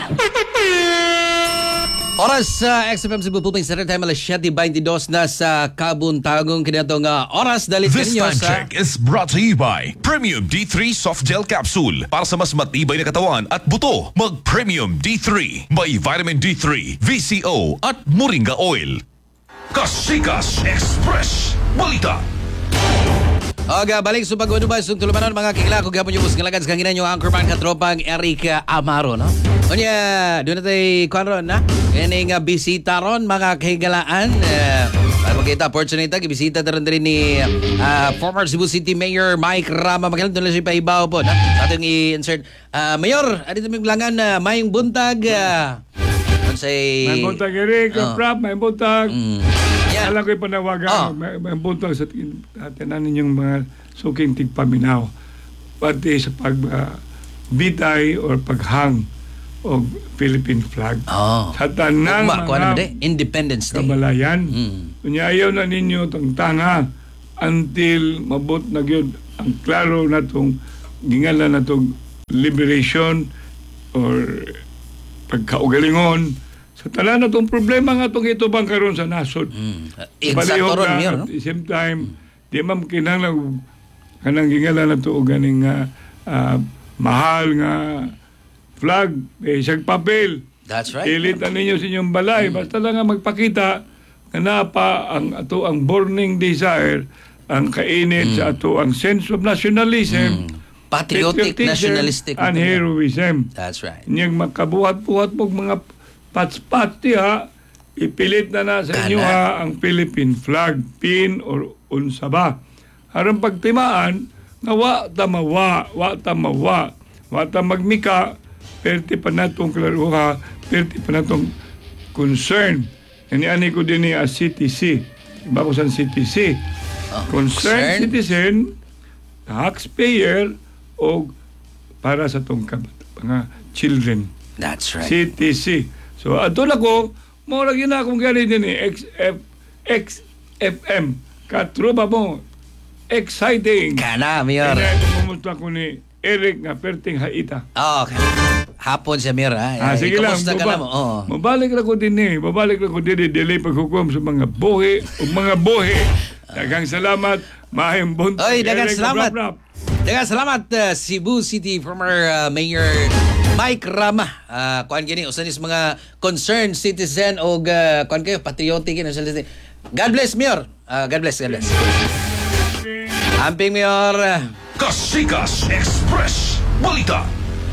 Oras sa XFM Cebu Pulping Center time alas 7:22 na sa kabuntagong kinatong oras dalit This ninyo time sa check is brought to you by Premium D3 Soft Gel Capsule. Para sa mas matibay na katawan at buto, mag Premium D3. May Vitamin D3, VCO at Moringa Oil. Kasikas Express Balita. balik sa pag-unubay sa tulumanon mga kikla kung gapon yung musgalagan sa kanginan yung anchorman katropang Eric Amaro, no? Onya, doon natin kuwan na. Kaya nga bisita ron mga kahigalaan. Para magkita, opportunity, bisita na rin ni former Cebu City Mayor Mike Rama. Magalang doon lang siya paibaw po. Sa ating i-insert. Mayor, ano ito may bilangan mayong buntag. May buntag, Eric. Prap, may buntag. Yeah. Alam ko'y panawagan. May buntag sa tinanin ninyong mga suking tigpaminaw. Pati sa pagbitay or paghang o Philippine flag. Sa tanang mga Independence Day. Kabalayan. Kunya ayaw na ninyo itong tanga until mabot na yun ang klaro na itong gingalan na itong liberation or pagkaugalingon sa talan na itong problema nga itong ito bang karoon sa nasod. Exacto ron, Mayor, no? At the same time, di man kinahanglan kanang gingalan na ito o ganing mahal nga flag, isang papel. That's right. Ilitan ninyo sa inyong balay. Basta lang nga magpakita na napa ang burning desire, ang kainit sa ato ang sense of nationalism, patriotic, nationalistic. and heroism. That's right. Niyang magkabuhat-buhat po mga patspati ha, ipilit na sa inyo ha ang Philippine flag, pin or unsa ba. Harang pagtimaan, na wa ta magmika, perti pa natong klaruha, perti pa natong concern. Ani ko din ni CTC. Iba ko sa CTC. Concerned citizen, taxpayer, o para sa itong mga children. That's right. CTC. So, ato na ko, mawala yun na akong gano'n din XFM. Katruba mo. Exciting. Kana, Mayor. Kaya kumusta ko ni Eric nga perting haita. Okay. Hapon siya, Mayor. Sige lang. Kamusta ka naman? Mabalik na ko din delay paghukom sa mga buhi o mga buhi. Dagang salamat. Mahing buntag. Oy, dagang Eric, salamat. Rap. Dagang salamat, Cebu City former Mayor Mike Rama. Kuan gini usanis mga concerned citizen o kuan kayo patriotic na sila. God bless, Mayor. God bless. Amping, Mayor. Kasikas Express Balita.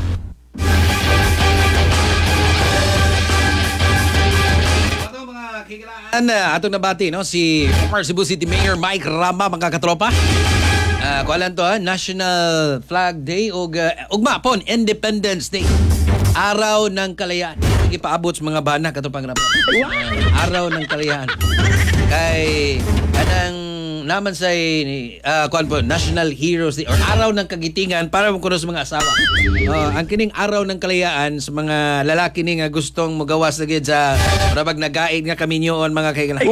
Atong nabati, no? Si former Cebu City Mayor Mike Rama, mga katropa. Kualan to, National Flag Day o ugma pon, Independence Day. Araw ng Kalayaan. Sige paabot sa mga bana katupang rapo. Araw ng Kalayaan. Kay anang naman sa kuan po, National Heroes Day or Araw ng Kagitingan para mo kuno sa mga asawa. Ang kining Araw ng Kalayaan sa mga lalaki ni nga gustong magawas na gyud sa rabag nagaig nga kaminyoon mga kaibigan.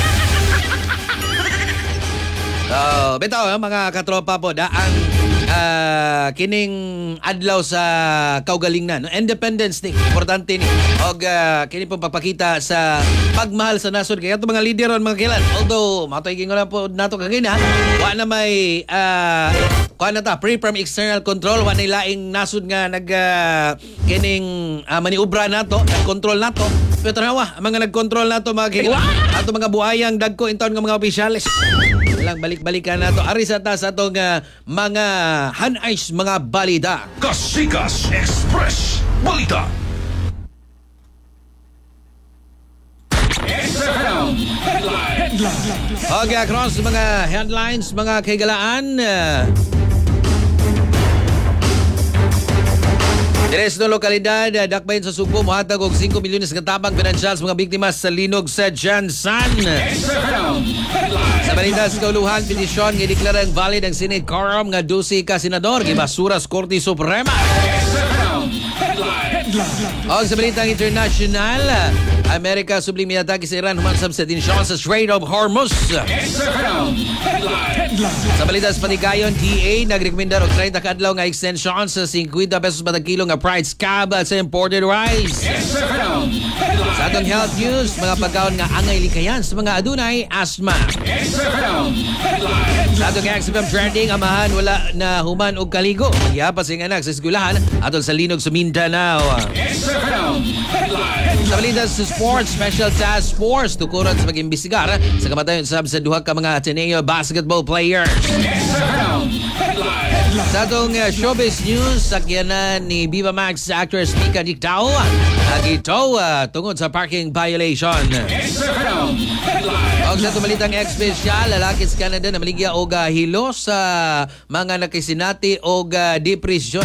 Bitaw mga katropa po ang kining adlaw sa kaugalingnan, no? Independence Day, importante ni. Og kini po papakita sa pagmahal sa nasod kaya mga leader on mga kilan. Although matoy gingon na po nato kagina, wa na may kuan na ta free from external control, wa na laing nasod nga nag kining maniubra nato, nag-control nato. Pero tanawa, ang mga nag-control nato mga kilan, ato mga buhayang dagko intaon nga mga opisyales. Lang balik-balikan nato ari sa ta sa atong mga hanais mga balita. Kasikas Express Balita. XFM Headline. Okay, across mga headlines, mga kaigalaan. Deres no lokalidad, dakbayin sa Subo, muhatag og 5 milyones nga tabang pinansyal sa mga biktima sa linog sa Jansan. Sa balita sa kauluhan, petisyon nga deklarang valid ang Senate quorum nga 12 ka senador gibasura sa Korte Suprema. Og sa balitang international, Amerika subling miatake sa Iran human sa tensyon sa Strait of Hormuz. Sa balitas patigayon, TA nagrekomendar og 30 kadlaw nga extension sa 50 pesos matag kilo nga price cap sa imported rice. Sa atong health news, mga pagkaon nga angay likayan sa mga adunay asthma. Sa atong XFM trending, amahan wala na human og kaligo. Magyapas ang anak sa eskwelahan atol sa linog sa Mindanao. Sa balitas sa sports, Special Task Force tukuran sa mag-imbestigar sa kamatayon sa duha ka mga Ateneo basketball players. Sa atong showbiz news, sakyanan ni Viva Max actress Mika Dictao nagitaw tungod sa parking violation. Og sa tumalitang ex-special, lalaki sa Canada na maligya og hilo sa mga nakisinati og depresyon.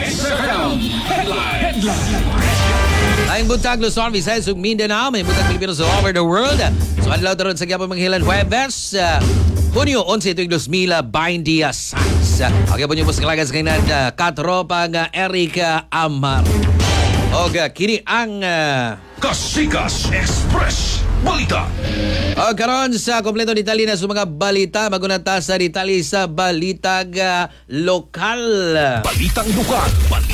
Ang buntag Luzon, Visayas ug Mindanao, may buntag Pilipinos all over the world. So adlaw taron sa gyapon manghilan Huwebes, Hunyo 11 tuig 2026. Okay po niyo po sa kalagas kay na katropa nga Eric Amar. Og kini ang Kasikas Express Balita. og karon sa kompleto detalye na sa mga balita, magunata sa detalye sa balitag lokal. Balitang lokal.